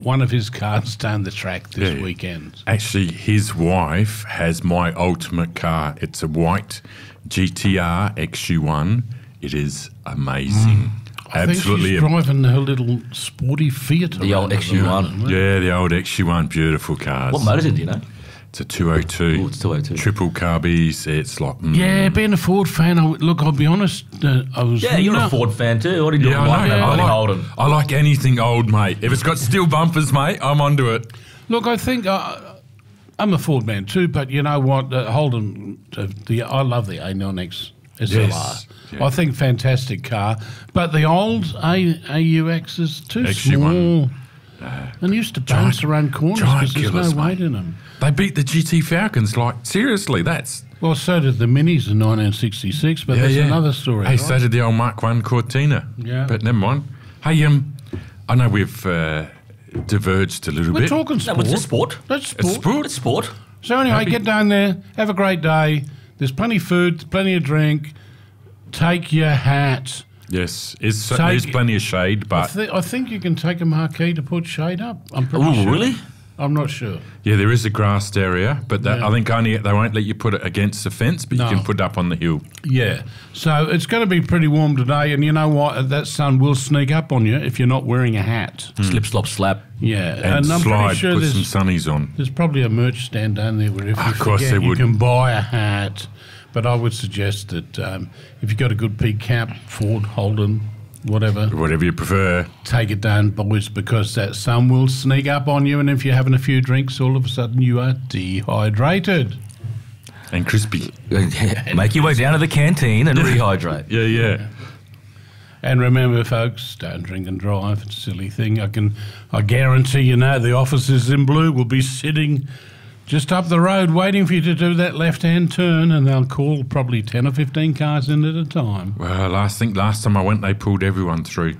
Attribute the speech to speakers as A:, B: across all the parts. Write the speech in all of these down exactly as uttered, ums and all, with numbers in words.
A: one of his cars down the track this
B: Yeah.
A: weekend.
B: Actually, his wife has my ultimate car. It's a white G T R X U one. It is amazing.
A: I
B: Absolutely.
A: think she's driving her little sporty Fiat.
C: The old
A: around at
C: X U one.
A: moment.
B: Yeah, the old X U one, beautiful cars.
C: What motor is it, do you know?
B: It's a two oh two.
C: Oh, it's two oh two.
B: Triple carbies. It's like... Mm.
A: Yeah, being a Ford fan, I, look, I'll be honest, uh, I was...
C: Yeah, you're
A: no,
C: a Ford fan too. What are you doing?
B: Yeah, I
C: Like
B: know.
C: that
B: I
C: bloody
B: like,
C: Holden.
B: I like anything old, mate. If it's got steel bumpers, mate, I'm onto it.
A: Look, I think uh, I'm a Ford man too, but you know what? Uh, Holden, uh, the I love the A nine X S L R.
B: Yes, yeah.
A: I think fantastic car, but the old A, AUX is too
B: X U one.
A: small. And used to bounce
B: Giant-
A: around corners
B: giant
A: because there's
B: killers,
A: no weight
B: mate.
A: in them.
B: They beat the G T Falcons. Like, seriously, that's...
A: Well, so did the Minis in nineteen sixty-six, but
B: Yeah,
A: that's
B: yeah.
A: another story.
B: Hey,
A: right?
B: so did the old Mark one Cortina.
A: Yeah.
B: But never mind. Hey, um, I know we've uh, diverged a little
A: We're
B: bit.
A: talking
C: No,
A: sport.
C: what's the sport?
A: That's sport.
B: It's sport.
C: It's sport.
A: So anyway,
B: Happy-
A: get down there, have a great day. There's plenty of food, plenty of drink. Take your hat.
B: Yes, is
A: Take-
B: there's plenty of shade,
A: I,
B: but
A: thi- I think you can take a marquee to put shade up. I'm pretty
C: Oh,
A: sure.
C: really?
A: I'm not sure.
B: yeah, there is a grassed area, but that,
A: Yeah.
B: I think only they won't let you put it against the fence, but
A: No.
B: you can put it up on the hill.
A: Yeah. So it's going to be pretty warm today, and you know what? That sun will sneak up on you if you're not wearing a hat.
C: Slip, slop, slap.
A: Yeah.
B: And,
A: I'm
B: slide,
A: pretty sure
B: put
A: there's,
B: some sunnies on.
A: there's probably a merch stand down there where if you
B: Of course
A: forget,
B: there
A: you
B: would.
A: can buy a hat. But I would suggest that um, if you've got a good peak cap, Ford, Holden, whatever,
B: Whatever you prefer.
A: take it down, boys, because that sun will sneak up on you, and if you're having a few drinks, all of a sudden you are dehydrated.
B: And crispy.
C: Make your way down to the canteen and rehydrate.
B: Yeah, yeah.
A: And remember, folks, don't drink and drive. It's a silly thing. I can, I guarantee you now, the officers in blue will be sitting just up the road waiting for you to do that left-hand turn, and they'll call probably ten or fifteen cars in at a time.
B: Well, last think last time I went, they pulled everyone through.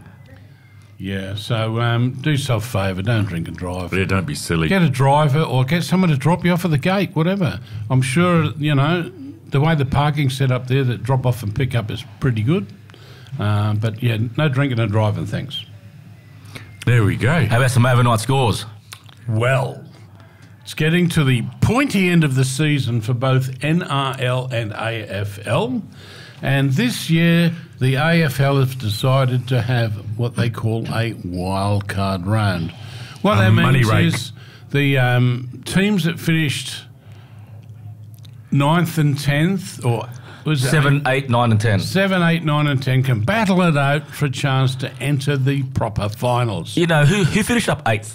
A: Yeah, so um, do yourself a favour, don't drink and drive.
B: But yeah, don't be silly.
A: Get a driver or get someone to drop you off at the gate, whatever. I'm sure, you know, the way the parking's set up there, that drop off and pick up is pretty good. Um, but yeah, no drinking and driving, thanks.
B: There we go.
C: How about some overnight scores?
A: Well, it's getting to the pointy end of the season for both N R L and A F L. And this year, the A F L has decided to have what they call a wild card round. What
B: A
A: that
B: money
A: means
B: rake.
A: is the um, teams that finished ninth and tenth, or was it
C: Seven, eight, nine, and ten.
A: seven, eight, nine, and ten, can battle it out for a chance to enter the proper finals.
C: You know, who who finished up eighth?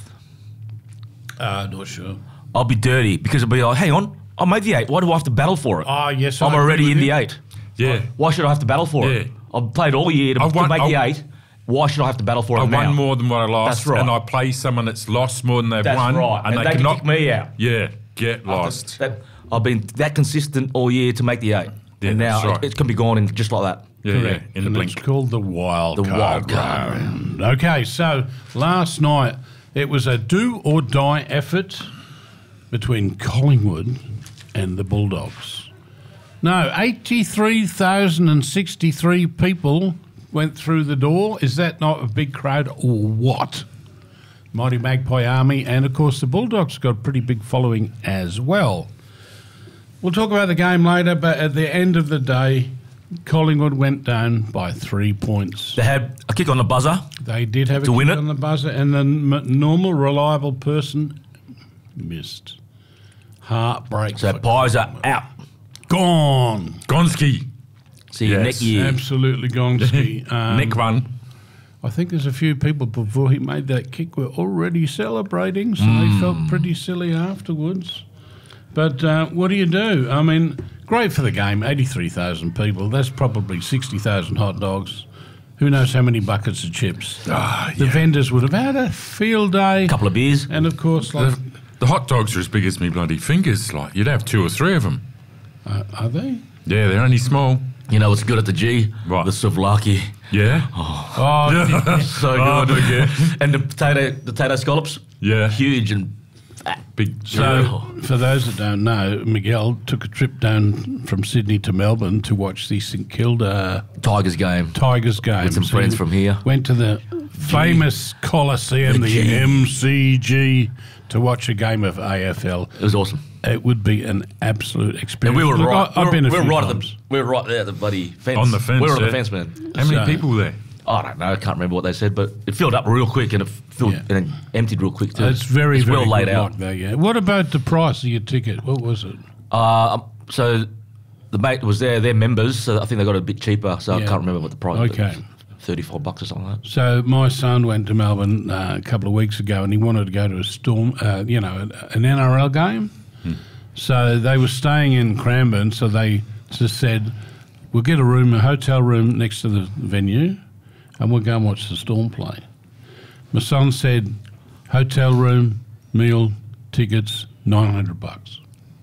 A: Uh, not sure.
C: I'll be dirty because I'll be like, hang on, I made the eight. Why do I have to battle for it?
A: Oh, yes,
C: I'm
A: I agree
C: already
A: with
C: in
A: you.
C: the eight.
B: Yeah.
C: Why should I have to battle for it?
B: Yeah.
C: I've played all year to,
B: I
C: to
B: won-
C: make the
B: I-
C: eight. Why should I have to battle for
B: I
C: it now?
B: won more than what I lost,
C: That's right.
B: and I play someone that's lost more than they've
C: That's
B: won,
C: right.
B: and,
C: And,
B: they,
C: they, can
B: cannot.
C: kick me out.
B: Yeah, get lost.
C: That, I've been that consistent all year to make the eight.
B: Yeah,
C: and now
B: that's right.
C: it, it can be gone in just like that.
B: Yeah,
A: Correct.
B: yeah, in the
A: and
B: blink.
A: it's called the wild
C: The
A: card
C: wild card
A: round. Okay, so last night it was a do or die effort between Collingwood and the Bulldogs. No, eighty-three thousand sixty-three people went through the door. Is that not a big crowd or what? Mighty Magpie Army, and of course the Bulldogs got a pretty big following as well. We'll talk about the game later, but at the end of the day, Collingwood went down by three points.
C: They had a kick on the buzzer.
A: They did have a
C: To
A: kick
C: win it?
A: on the buzzer, and the m- normal, reliable person missed. Heartbreak.
C: So
A: for
C: Pies are out.
A: Gone.
B: Gonski.
C: See you
B: Yes.
C: next year.
A: Absolutely Gonski. Um,
B: Nick won.
A: I think there's a few people before he made that kick were already celebrating, so they felt pretty silly afterwards. But uh, what do you do? I mean, great for the game, eighty-three thousand people. That's probably sixty thousand hot dogs. Who knows how many buckets of chips.
B: Ah,
A: The
B: yeah.
A: vendors would have had a field day.
C: Couple of beers.
A: And, of course, like,
B: The, the hot dogs are as big as me bloody fingers. Like you'd have two or three of them.
A: uh, are they?
B: Yeah, they're only small.
C: You know what's good at the G?
B: What?
C: The souvlaki.
B: Yeah.
A: Oh,
C: So
B: Oh,
C: good.
B: okay.
C: And the potato, the potato scallops.
B: Yeah.
C: Huge and
B: Big.
A: so, for those that don't know, Miguel took a trip down from Sydney to Melbourne to watch the St Kilda
C: Tigers game.
A: Tigers game.
C: With some
A: So
C: friends
A: he
C: from here.
A: Went to the famous Coliseum,
C: The
A: the
C: G.
A: M C G, to watch a game of A F L.
C: It was awesome.
A: It would be an absolute experience.
C: And we were
A: Look,
C: right.
A: I, I've
C: we
A: been
C: were,
A: a
C: we were
A: few
C: right at
A: times.
C: the. We were right there at the bloody fence.
B: On the fence,
C: We were on
B: yeah.
C: the fence, man.
B: How many
A: So-
B: people there?
C: I don't know. I can't remember what they said, but it filled up real quick and it filled
A: Yeah.
C: and it emptied real quick too.
A: It's very,
C: it's
A: very
C: well laid
A: good
C: out.
A: luck there, yeah. What about the price of your ticket? What was it?
C: Uh, so the mate was there. They're members, so I think they got it a bit cheaper. So
A: Yeah.
C: I can't remember what the price. was.
A: Okay.
C: thirty-four bucks or something like that.
A: So my son went to Melbourne uh, a couple of weeks ago, and he wanted to go to a Storm, uh, you know, an N R L game. So they were staying in Cranbourne, so they just said, "We'll get a room, a hotel room next to the venue, and we'll go and watch the Storm play." My son said, "Hotel room, meal, tickets, nine hundred bucks."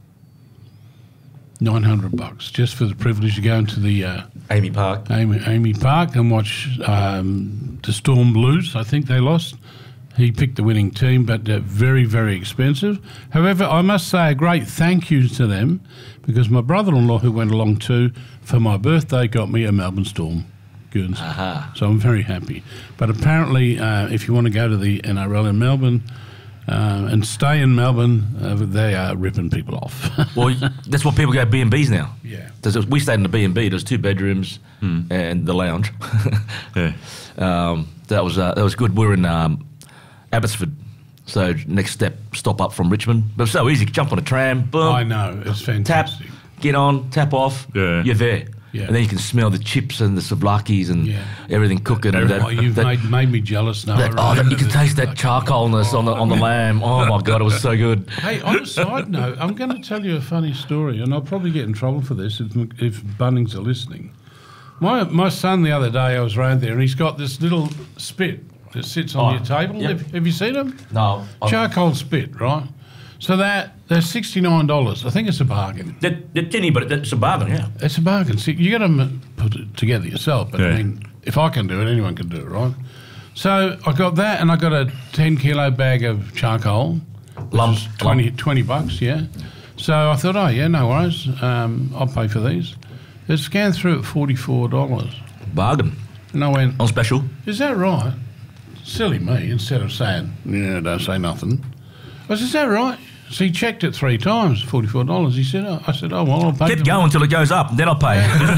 A: Nine hundred bucks just for the privilege of going to the. Uh,
C: Amy Park.
A: Amy, Amy Park and watch um, the Storm Blues. I think they lost. He picked the winning team, but uh, very, very expensive. However, I must say a great thank you to them because my brother-in-law, who went along too, for my birthday, got me a Melbourne Storm Guernsey.
C: Aha.
A: So I'm very happy. But apparently, uh, if you want to go to the N R L in Melbourne uh, and stay in Melbourne, uh, they are ripping people off.
C: Well, that's what people go B and B's now.
A: Yeah.
C: There's- We stayed in the B and B. There's two bedrooms and the lounge.
B: Yeah.
C: um, that was uh, that was good. We were in um, Abbotsford, so next step stop up from Richmond. But it was so easy. Jump on a tram, boom,
A: I know, it's
C: tap,
A: fantastic.
C: get on, tap off.
B: Yeah.
C: You're there.
A: Yeah.
C: And then you can smell the chips and the souvlaki's and
A: Yeah.
C: everything cooking. And that,
A: Oh, you've
C: that-
A: made, made me jealous now.
C: that-
A: I
C: oh, that, you
A: remember
C: can
A: this.
C: taste that charcoalness on the on the lamb. Oh my god, it was so good.
A: Hey, on a side note, I'm going to tell you a funny story, and I'll probably get in trouble for this if, if Bunnings are listening. My my son the other day, I was around there, and he's got this little spit that sits on
C: Oh,
A: your table.
C: yep.
A: Have, have you seen them?
C: No, I-
A: Charcoal spit, right? So that they're sixty-nine dollars. I think it's a bargain.
C: they're, they're tinny, but it's a bargain. Yeah.
A: It's a bargain. See, you got to put it together yourself. But I
B: Yeah.
A: mean, if I can do it, anyone can do it, right? So I got that, and I got a ten kilo bag of charcoal.
C: Lump,
A: twenty,
C: lump.
A: twenty bucks, yeah. So I thought, oh, yeah, no worries. Um, I'll pay for these. It scanned through at forty-four dollars.
C: bargain
A: And I went,
C: on special.
A: is that right? Silly me, instead of saying, yeah, don't say nothing. I said, is that right? So he checked it three times, forty-four dollars. He said, oh, I said, oh, well, I'll pay
C: Keep
A: for
C: going until it goes up, then I'll pay.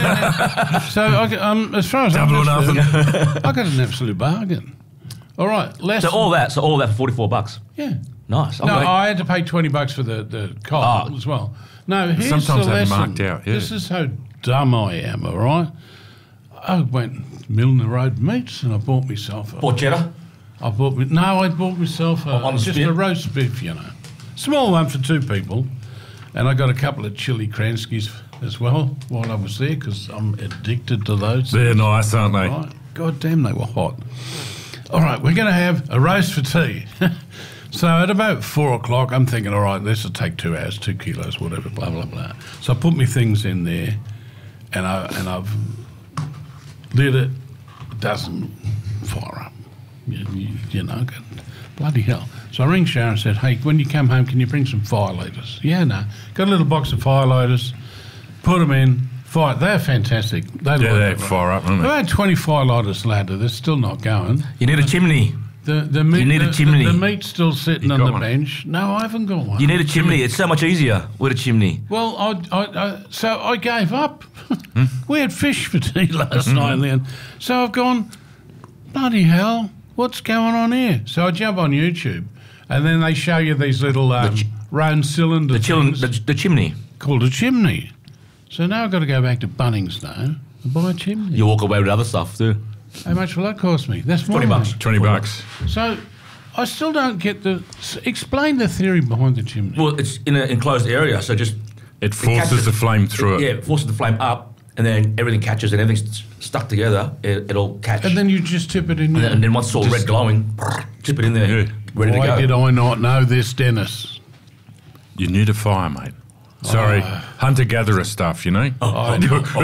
A: So I, got- um, as far as
C: Double or
A: I'm concerned, I got an absolute bargain. All right, less.
C: So all that, so all that for forty-four bucks.
A: yeah.
C: Nice.
A: No,
C: Okay.
A: I had to pay twenty bucks for the, the coal
C: Oh.
A: as well. No, here's
B: Sometimes
A: the
B: they're
A: lesson.
B: marked out, yeah.
A: This is how dumb I am, all right? I went middle of the road meats and I bought myself a...
C: Or cheddar.
A: I bought me, no, I bought myself a,
C: On the
A: just
C: spit?
A: a roast beef, you know. Small one for two people. And I got a couple of chili Kranskis as well while I was there because I'm addicted to those.
B: They're nice, aren't they?
A: Right. God damn, they were hot. All right, we're going to have a roast for tea. So at about four o'clock, I'm thinking, all right, this will take two hours, two kilos, whatever, blah, blah, blah. So I put my things in there and, I, and I've lit it. It doesn't fire up. You, you, you know, God, bloody hell. So I ring Sharon and said, hey, when you come home, can you bring some fire lighters? Yeah, no. Got a little box of fire lighters, put them in, fire. They're fantastic. They
B: Yeah,
A: light
B: they
A: up, right?
B: fire up, don't they?
A: I've had twenty fire lighters, lad. They're still not going.
C: You need a chimney.
A: The, the meat,
C: need a
A: the-
C: chimney.
A: The, the meat's still sitting
B: You
A: on
B: got
A: the
B: one?
A: bench. No, I haven't got one.
C: You need a chimney. It's so much easier with a chimney.
A: Well, I, I, I, so I gave up.
B: Hmm?
A: We had fish for tea last night then. So I've gone, bloody hell, what's going on here? So I jump on YouTube and then they show you these little um,
C: ch-
A: round cylinder
C: The, chil-
A: things
C: the, the chimney.
A: called a chimney. So now I've got to go back to Bunnings now and buy a chimney.
C: You walk away with other stuff too.
A: How much will that cost me? That's
C: twenty
A: more
C: bucks.
A: money.
B: twenty bucks.
A: So I still don't get the... s- Explain the theory behind the chimney.
C: Well, it's in an enclosed area, so just
B: It forces
C: catches-
B: the flame through it.
C: Yeah, it forces the flame up, and then everything catches and everything's stuck together. It, it'll catch.
A: And then you just tip it in
C: And
A: there.
C: then, and then once it's all red glowing, tip it in there,
B: Yeah.
C: ready to
A: Why
C: go.
A: did I not know this, Dennis?
B: You need a fire, mate. Sorry, hunter-gatherer stuff, you know?
A: I,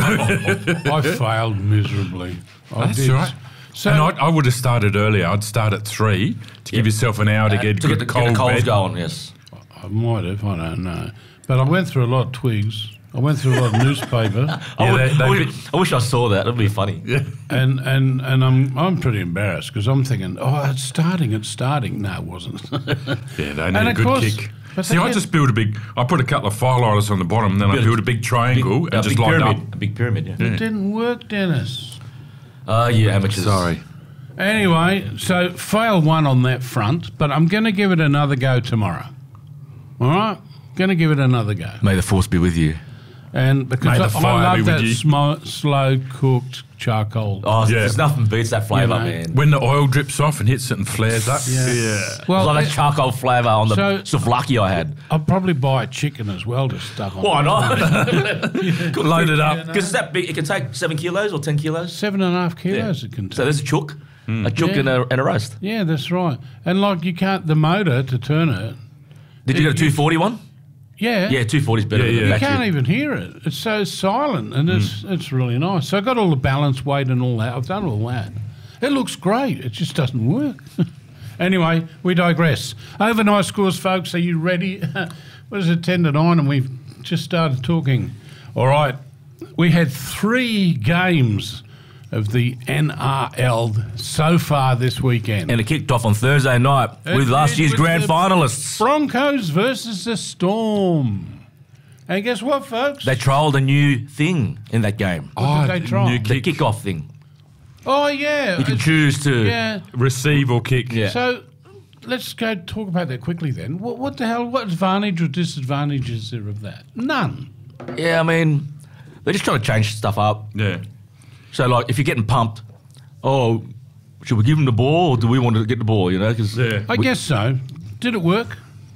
A: I failed miserably. I
B: That's
A: did.
B: all right.
A: So,
B: and I, I would have started earlier. I'd start at three to give yourself an hour to
C: Uh,
B: get
C: to
B: good
C: get the,
B: cold
C: get the coals
B: bed.
C: going, yes.
A: I might have, I don't know. But I went through a lot of twigs, I went through a lot of newspaper,
C: I,
B: Yeah,
C: would-
B: they-
C: I
B: they-
C: wish, I wish I saw that. It'd be funny.
B: Yeah.
A: and and and I'm I'm pretty embarrassed because I'm thinking, oh, it's starting, it's starting. No, it wasn't.
B: Yeah, they
A: And
B: need a
A: of
B: good
A: course-
B: kick.
A: but
B: See,
A: they
B: I
A: get-
B: just build a big. I put a couple of firelighters on the bottom, and then I
C: Build a
B: build a big triangle
C: Big-
B: and
C: a
B: just
C: big
B: light
C: pyramid.
B: up.
C: A big pyramid, yeah.
A: It didn't work, Dennis.
C: Uh, yeah, amateurs.
B: Sorry.
A: Anyway, so fail one on that front, but I'm going to give it another go tomorrow. All right, going to give it another go.
C: May the force be with you.
A: And because
B: May
A: I,
B: the fire
A: I
B: be
A: love
B: with
A: that
B: you.
A: smo- slow cooked charcoal.
C: Oh,
B: Yeah.
C: there's nothing beats that flavour,
A: You know.
C: man.
B: When the oil drips off and hits it and flares up.
A: Yeah.
B: Yeah.
A: Well,
C: It's like
A: it-
C: that charcoal flavour on the
A: So-
C: souvlaki I had.
A: I'll probably buy a chicken as well to stuff on.
C: Why not?
B: Load it up.
C: Because it's that big. It can take seven kilos or ten kilos.
A: Seven and a half kilos it can take.
C: So there's a chook,
B: Hmm.
C: a chook
A: Yeah.
C: and, a, and a roast.
A: Yeah, that's right. And like you can't, the motor to turn it.
C: Did you
A: Yeah,
C: get a two forty one?
A: Yeah.
C: Yeah, two forty is better
B: Yeah,
C: than
B: yeah.
C: the
A: You
C: battery.
A: can't even hear it. It's so silent, and it's it's really nice. So I got all the balance weight and all that. I've done all that. It looks great. It just doesn't work. Anyway, we digress. Overnight scores, folks. Are you ready? What is it, ten to nine, and we've just started talking. All right. We had three games of the N R L so far this weekend.
C: And it kicked off on Thursday night
A: It
C: with last
A: did,
C: year's
A: with
C: grand
A: the
C: finalists.
A: Broncos versus the Storm. And guess what, folks?
C: They trialled a new thing in that game.
A: What did they try?
B: new
C: The
B: kick.
C: kick-off thing.
A: Oh, yeah.
C: You can
A: It's-
C: choose to...
A: Yeah.
B: Receive or kick.
C: Yeah.
A: So let's go talk about that quickly then. What, what the hell, what advantage or disadvantage is there of that? None.
C: Yeah, I mean, they're just trying to change stuff up.
B: Yeah.
C: So, like, if you're getting pumped, oh, should we give them the ball or do we want to get the ball, you know? Cause
B: Yeah.
A: I guess so. Did it work?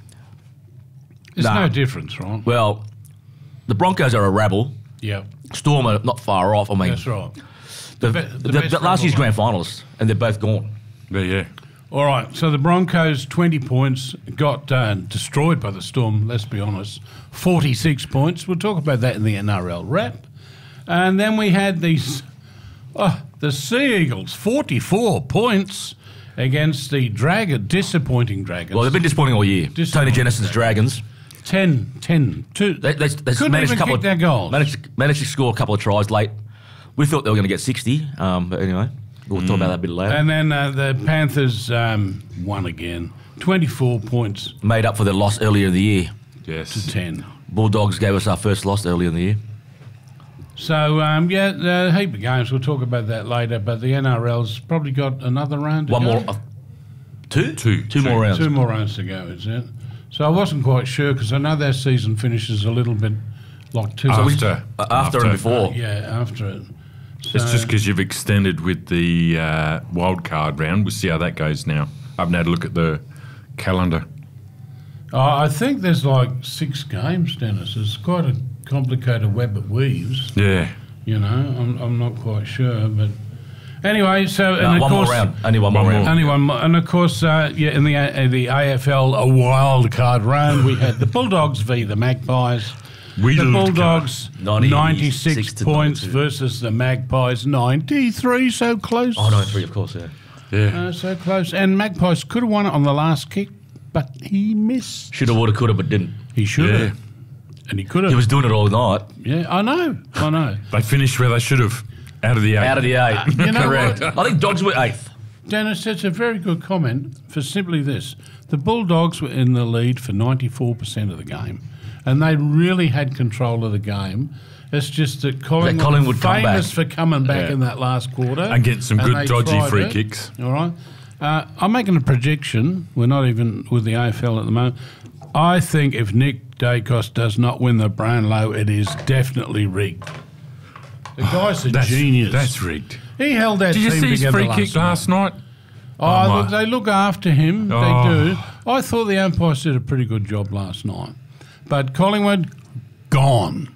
A: There's
C: Nah.
A: no difference, right?
C: Well, the Broncos are a rabble.
A: Yeah,
C: Storm are not far off. I mean,
A: that's right.
C: the,
A: be-
C: the,
A: the
C: the
A: best
C: last year's
A: rabble.
C: grand finalists, and they're both gone.
B: Yeah, yeah.
A: All right, so the Broncos, twenty points, got uh, destroyed by the Storm, let's be honest. forty-six points. We'll talk about that in the N R L wrap. And then we had these, oh, the Sea Eagles, forty-four points against the Dragon, disappointing Dragons.
C: Well, they've been disappointing all year. Tony
A: Disappointing.
C: Jennison's Dragons.
A: ten, ten, two.
C: They, they, they
A: Couldn't
C: managed
A: even
C: a couple
A: kick
C: of,
A: their goals.
C: Managed, to- managed to score a couple of tries late. We thought they were going to get sixty, um, but anyway, we'll talk about that a bit later.
A: And then uh, the Panthers um, won again, twenty-four points
C: Made up for their loss earlier in the year.
B: Yes.
A: to ten.
C: Bulldogs gave us our first loss earlier in the year.
A: So, um, yeah, a heap of games. We'll talk about that later. But the N R L's probably got another round to
C: One
A: go.
C: more, uh, two,
B: Two.
C: two
B: Two.
C: more rounds.
A: Two more rounds to go, is it? So I wasn't quite sure because I know their season finishes a little bit like two.
B: After.
C: Uh, after and before.
A: Yeah, after it.
B: It's
A: So-
B: just because you've extended with the uh, wild card round. We'll see how that goes now. I haven't had a look at the calendar.
A: Oh, I think there's like six games, Dennis. It's quite a complicated web it weaves.
B: Yeah.
A: You know, I'm, I'm not quite sure, but anyway. So
C: No,
A: and of
C: one
A: course,
C: more round. Only one,
B: One
C: more
B: more.
C: round.
A: only one more. And of course, uh, yeah, in the uh, the A F L a wild card round, we had the Bulldogs v the Magpies.
B: Wild
A: the
B: card.
A: Bulldogs
C: ninety-six
A: ninety-six
C: to
A: points
C: ninety-two.
A: versus the Magpies ninety-three. So close.
C: Oh, no, three, of course, yeah.
B: Yeah.
A: Uh, so close. And Magpies could have won it on the last kick, but he missed.
C: Should have, would have, could have, but didn't.
A: He should
B: Yeah.
A: have. And he could have.
C: He was doing it all night.
A: yeah, I know. I know.
B: They finished where they should have. Out of the eight.
C: Out of the eight.
A: You know
C: Correct.
A: what?
C: I think Dogs were eighth.
A: Dennis, that's a very good comment for simply this. The Bulldogs were in the lead for ninety-four percent of the game, and they really had control of the game. It's just that Collingwood,
C: Collingwood come
A: famous
C: back.
A: for coming back
B: Yeah.
A: in that last quarter.
B: And get some good
A: they
B: dodgy
A: tried
B: free
A: it.
B: kicks.
A: All right. Uh, I'm making a prediction. We're not even with the A F L at the moment. I think if Nick Dacos does not win the Brownlow, it is definitely rigged. The guy's a
B: That's,
A: genius.
B: That's rigged.
A: He held that
B: Did you
A: team
B: see his
A: together
B: free
A: last
B: kick
A: night.
B: last night?
A: Oh,
B: Oh, my-
A: look, they look after him.
B: Oh.
A: They do. I thought the umpires did a pretty good job last night. But Collingwood, gone.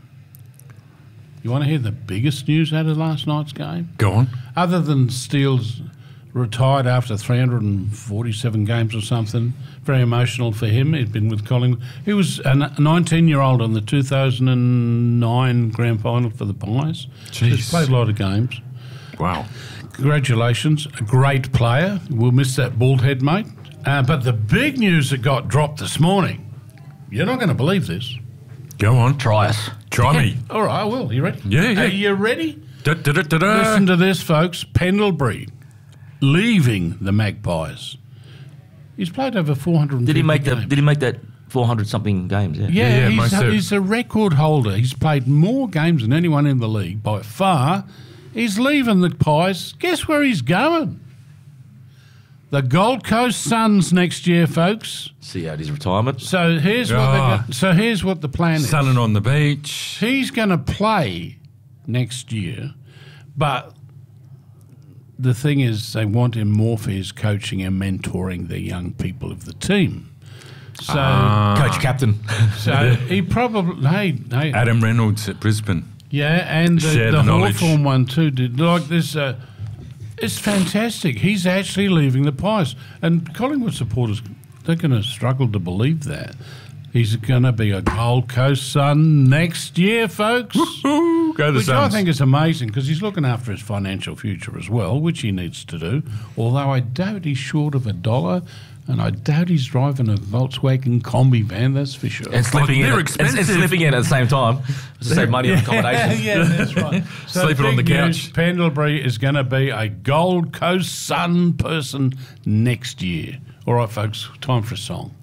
A: You want to hear the biggest news out of last night's game?
B: Go on.
A: Other than Steele's retired after three hundred forty-seven games or something, very emotional for him. He'd been with Collingwood. He was a nineteen-year-old on the two thousand nine grand final for the Pies. He's
B: Jeez.
A: played a lot of games.
B: Wow.
A: Congratulations, a great player. We'll miss that bald head, mate. Uh, but the big news that got dropped this morning, you're not going to believe this.
B: Go on.
C: Try us.
B: Try me.
A: All right, I will. You ready?
B: Yeah, yeah.
A: Are you ready?
B: Da, da, da, da, da.
A: Listen to this, folks. Pendlebury leaving the Magpies. He's played over four hundred fifty
C: Did he make
A: games.
C: that? Did he make that four hundred something games? Yeah.
A: Yeah,
B: Yeah, yeah,
A: he's,
B: most
A: a,
B: of-
A: he's a record holder. He's played more games than anyone in the league by far. He's leaving the Pies. Guess where he's going? The Gold Coast Suns next year, folks.
C: See out his retirement.
A: So here's what
B: Ah.
A: they so here's what the plan is.
B: Sunning on the beach.
A: He's going to play next year, but the thing is, they want him more for his coaching and mentoring the young people of the team. So,
C: Coach captain.
A: so he probably hey, hey
B: Adam Reynolds at Brisbane.
A: yeah, and the,
B: Share
A: the
B: the knowledge.
A: Hawthorn one too did like this. Uh, it's fantastic. He's actually leaving the Pies, and Collingwood supporters they're going to struggle to believe that. He's going to be a Gold Coast Sun next year, folks.
B: Ooh, go the
A: Which I
B: Suns.
A: think is amazing because he's looking after his financial future as well, which he needs to do. Although I doubt he's short of a dollar, and I doubt he's driving a Volkswagen Combi van, that's for sure.
C: And sleeping in,
B: they're
C: at, and, and
B: expensive.
C: sleeping in at the same time to save money on accommodation.
A: yeah, that's right. So
B: Sleeping on
A: big
B: the
A: news,
B: couch.
A: Pendlebury is going to be a Gold Coast Sun person next year. All right, folks, time for a song.